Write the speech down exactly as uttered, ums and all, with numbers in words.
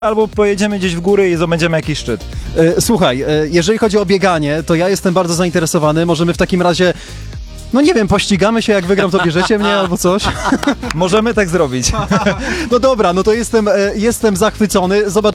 Albo pojedziemy gdzieś w góry i zdobędziemy jakiś szczyt. E, Słuchaj, e, jeżeli chodzi o bieganie, to ja jestem bardzo zainteresowany. Możemy w takim razie, no nie wiem, pościgamy się, jak wygram, to bierzecie mnie albo coś. Możemy tak zrobić. No dobra, no to jestem, e, jestem zachwycony. Zobacz,